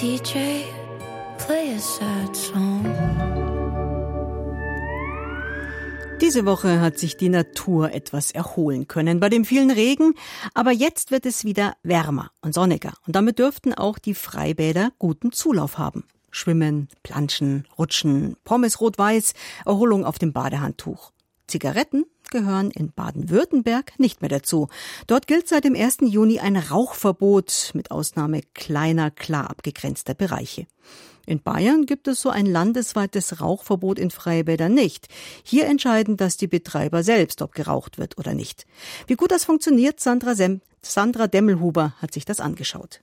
DJ, play a sad song. Diese Woche hat sich die Natur etwas erholen können bei dem vielen Regen, aber jetzt wird es wieder wärmer und sonniger und damit dürften auch die Freibäder guten Zulauf haben. Schwimmen, Planschen, Rutschen, Pommes rot-weiß, Erholung auf dem Badehandtuch. Zigaretten gehören in Baden-Württemberg nicht mehr dazu. Dort gilt seit dem 1. Juni ein Rauchverbot mit Ausnahme kleiner, klar abgegrenzter Bereiche. In Bayern gibt es so ein landesweites Rauchverbot in Freibädern nicht. Hier entscheiden das die Betreiber selbst, ob geraucht wird oder nicht. Wie gut das funktioniert, Sandra Demmelhuber hat sich das angeschaut.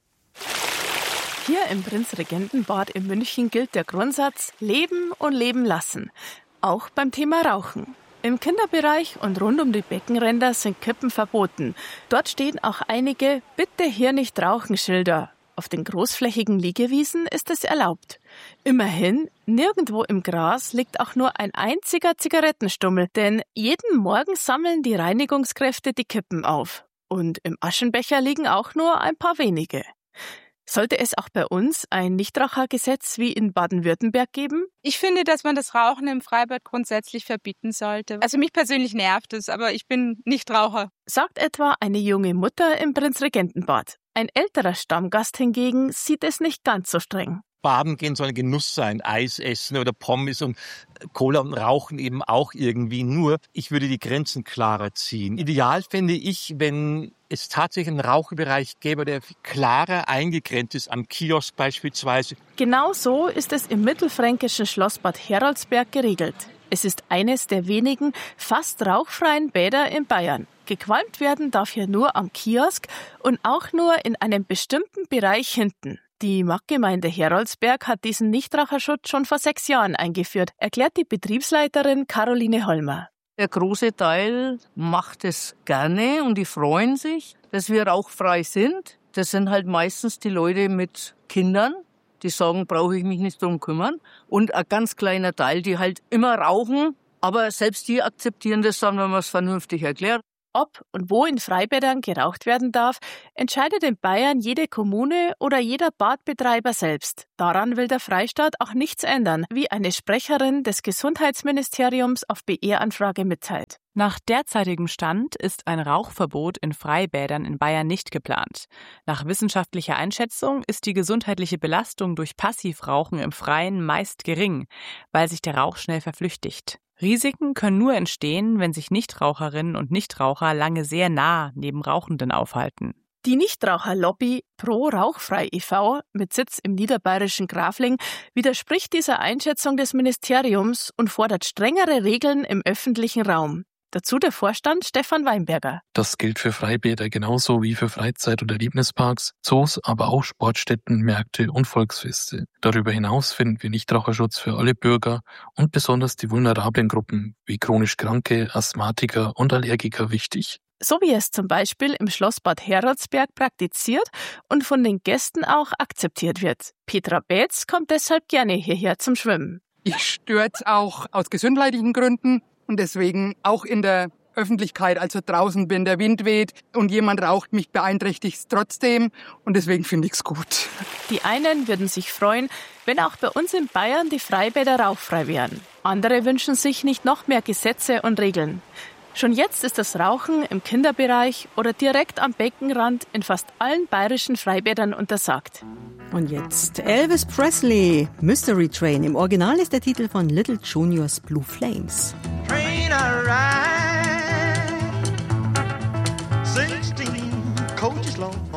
Hier im Prinzregentenbad in München gilt der Grundsatz Leben und Leben lassen. Auch beim Thema Rauchen. Im Kinderbereich und rund um die Beckenränder sind Kippen verboten. Dort stehen auch einige "Bitte hier nicht rauchen" Schilder. Auf den großflächigen Liegewiesen ist es erlaubt. Immerhin, nirgendwo im Gras liegt auch nur ein einziger Zigarettenstummel, denn jeden Morgen sammeln die Reinigungskräfte die Kippen auf. Und im Aschenbecher liegen auch nur ein paar wenige. Sollte es auch bei uns ein Nichtrauchergesetz wie in Baden-Württemberg geben? Ich finde, dass man das Rauchen im Freibad grundsätzlich verbieten sollte. Also mich persönlich nervt es, aber ich bin Nichtraucher. Sagt etwa eine junge Mutter im Prinzregentenbad. Ein älterer Stammgast hingegen sieht es nicht ganz so streng. Baden gehen soll ein Genuss sein, Eis essen oder Pommes und Cola und Rauchen eben auch irgendwie. Nur, ich würde die Grenzen klarer ziehen. Ideal fände ich, wenn es tatsächlich einen Raucherbereich gäbe, der klarer eingegrenzt ist, am Kiosk beispielsweise. Genau so ist es im mittelfränkischen Schlossbad Heroldsberg geregelt. Es ist eines der wenigen fast rauchfreien Bäder in Bayern. Gequalmt werden darf hier nur am Kiosk und auch nur in einem bestimmten Bereich hinten. Die Marktgemeinde Heroldsberg hat diesen Nichtraucherschutz schon vor 6 Jahren eingeführt, erklärt die Betriebsleiterin Caroline Holmer. Der große Teil macht es gerne und die freuen sich, dass wir rauchfrei sind. Das sind halt meistens die Leute mit Kindern, die sagen, brauche ich mich nicht drum kümmern. Und ein ganz kleiner Teil, die halt immer rauchen, aber selbst die akzeptieren das dann, wenn man es vernünftig erklärt. Ob und wo in Freibädern geraucht werden darf, entscheidet in Bayern jede Kommune oder jeder Badbetreiber selbst. Daran will der Freistaat auch nichts ändern, wie eine Sprecherin des Gesundheitsministeriums auf BR-Anfrage mitteilt. Nach derzeitigem Stand ist ein Rauchverbot in Freibädern in Bayern nicht geplant. Nach wissenschaftlicher Einschätzung ist die gesundheitliche Belastung durch Passivrauchen im Freien meist gering, weil sich der Rauch schnell verflüchtigt. Risiken können nur entstehen, wenn sich Nichtraucherinnen und Nichtraucher lange sehr nah neben Rauchenden aufhalten. Die Nichtraucherlobby Pro Rauchfrei e.V. mit Sitz im niederbayerischen Grafling widerspricht dieser Einschätzung des Ministeriums und fordert strengere Regeln im öffentlichen Raum. Dazu der Vorstand Stefan Weinberger. Das gilt für Freibäder genauso wie für Freizeit- und Erlebnisparks, Zoos, aber auch Sportstätten, Märkte und Volksfeste. Darüber hinaus finden wir Nichtraucherschutz für alle Bürger und besonders die vulnerablen Gruppen wie chronisch Kranke, Asthmatiker und Allergiker wichtig. So wie es zum Beispiel im Schlossbad Heroldsberg praktiziert und von den Gästen auch akzeptiert wird. Petra Betz kommt deshalb gerne hierher zum Schwimmen. Ich stürze auch aus gesundheitlichen Gründen. Und deswegen auch in der Öffentlichkeit, also draußen bin, der Wind weht und jemand raucht, mich beeinträchtigt es trotzdem. Und deswegen finde ich es gut. Die einen würden sich freuen, wenn auch bei uns in Bayern die Freibäder rauchfrei wären. Andere wünschen sich nicht noch mehr Gesetze und Regeln. Schon jetzt ist das Rauchen im Kinderbereich oder direkt am Beckenrand in fast allen bayerischen Freibädern untersagt. Und jetzt Elvis Presley, Mystery Train. Im Original ist der Titel von Little Junior's Blue Flames. Train I ride, 16 coaches long.